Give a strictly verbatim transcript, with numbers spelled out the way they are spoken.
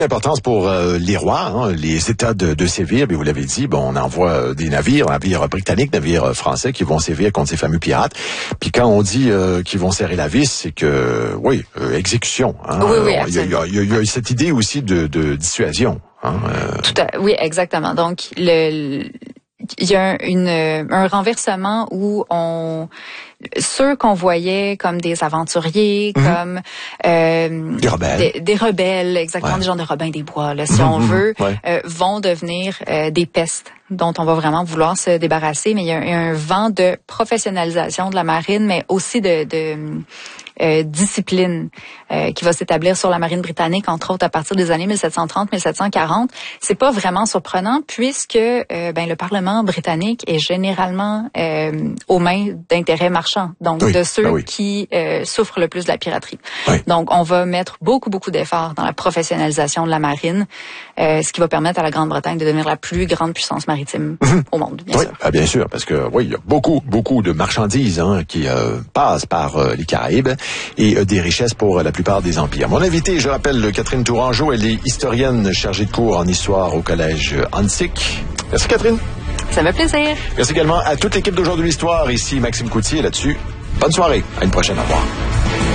Importance pour euh, les rois, hein, les États de, de sévir, mais vous l'avez dit, bon, on envoie euh, des navires, navires britanniques, navires euh, français qui vont sévir contre ces fameux pirates. Puis quand on dit euh, qu'ils vont serrer la vis, c'est que, oui, euh, exécution. Hein, oui, oui, il y a, y, a, y a cette idée aussi de, de dissuasion. Hein, euh... Tout à, oui, exactement. Donc, le, il y a une, un renversement où on ceux qu'on voyait comme des aventuriers, mmh. comme euh, des rebelles, des, des rebelles, exactement, ouais. des gens de Robin des Bois, là, si mmh, on veut, ouais. euh, vont devenir euh, des pestes dont on va vraiment vouloir se débarrasser. Mais il y a, il y a un vent de professionnalisation de la marine, mais aussi de, de euh, discipline euh, qui va s'établir sur la marine britannique, entre autres à partir des années mille sept cent trente, mille sept cent quarante. C'est pas vraiment surprenant puisque euh, ben le Parlement britannique est généralement euh, aux mains d'intérêts marchands, donc oui, de ceux ben oui. qui euh, souffrent le plus de la piraterie. Oui. Donc on va mettre beaucoup beaucoup d'efforts dans la professionnalisation de la marine, euh, ce qui va permettre à la Grande-Bretagne de devenir la plus grande puissance maritime mmh. au monde, bien oui, sûr. Ah, bien sûr, parce que oui, il y a beaucoup beaucoup de marchandises hein, qui euh, passent par euh, les Caraïbes et euh, des richesses pour euh, la plupart des empires. Mon invité, je rappelle, Catherine Tourangeau, elle est historienne chargée de cours en histoire au collège Antic. Merci Catherine. Ça me fait plaisir. Merci également à toute l'équipe d'Aujourd'hui l'Histoire. Ici Maxime Coutier là-dessus. Bonne soirée. À une prochaine. Au revoir.